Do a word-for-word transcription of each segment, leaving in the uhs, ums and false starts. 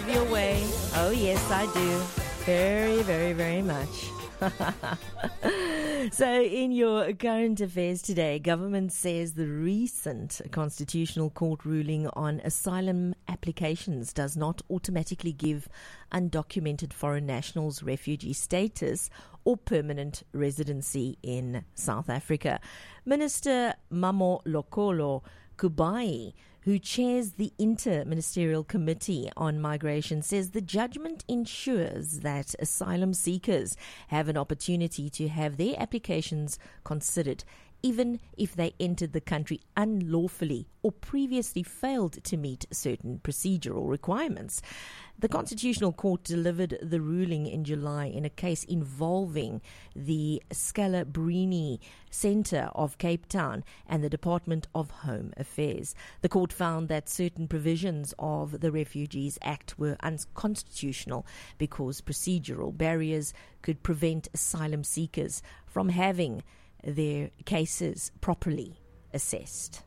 have your way. Oh, yes, I do. Very, very, very much. So in your current affairs today, government says the recent Constitutional Court ruling on asylum applications does not automatically give undocumented foreign nationals refugee status or permanent residency in South Africa. Minister Mamolokolo Kubai, who chairs the Inter-Ministerial Committee on Migration, says the judgment ensures that asylum seekers have an opportunity to have their applications considered, even if they entered the country unlawfully or previously failed to meet certain procedural requirements. The Constitutional Court delivered the ruling in July in a case involving the Scalabrini Centre of Cape Town and the Department of Home Affairs. The court found that certain provisions of the Refugees Act were unconstitutional because procedural barriers could prevent asylum seekers from having their cases properly assessed.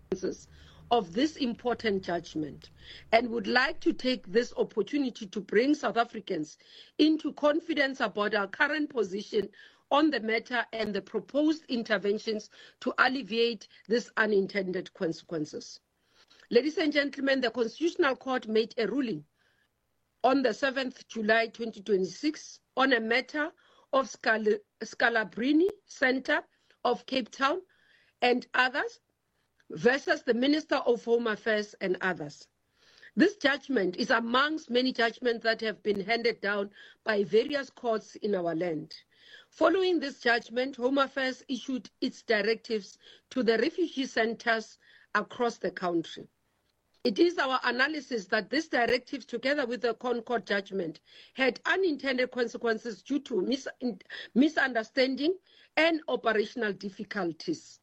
Of this important judgment, and would like to take this opportunity to bring South Africans into confidence about our current position on the matter and the proposed interventions to alleviate these unintended consequences. Ladies and gentlemen, the Constitutional Court made a ruling on the seventh of July twenty twenty-six on a matter of Scal- Scalabrini Centre of Cape Town and others versus the Minister of Home Affairs and others. This judgment is amongst many judgments that have been handed down by various courts in our land. Following this judgment, Home Affairs issued its directives to the refugee centers across the country. It is our analysis that these directives, together with the Concord judgment, had unintended consequences due to mis- misunderstanding and operational difficulties.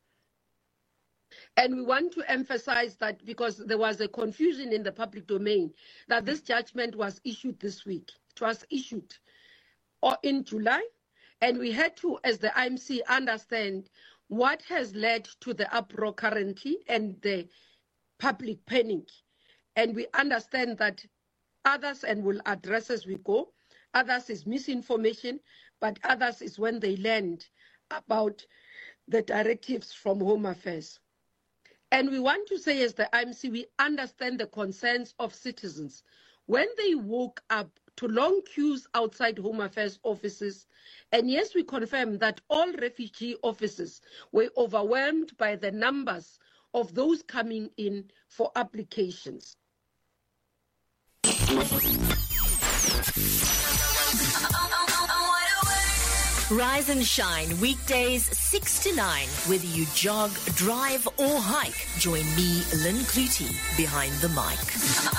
And we want to emphasize that because there was a confusion in the public domain, that this judgment was issued this week. It was issued in July, and we had to, as the I M C, understand what has led to the uproar currently and the public panic. And we understand that others, and we'll address as we go, others is misinformation, but others is when they learned about the directives from Home Affairs. And we want to say, as the I M C, we understand the concerns of citizens when they woke up to long queues outside Home Affairs offices. And yes, we confirm that all refugee offices were overwhelmed by the numbers of those coming in for applications. Rise and shine weekdays six to nine. Whether you jog, drive or hike, join me, Lynn Clutie, behind the mic.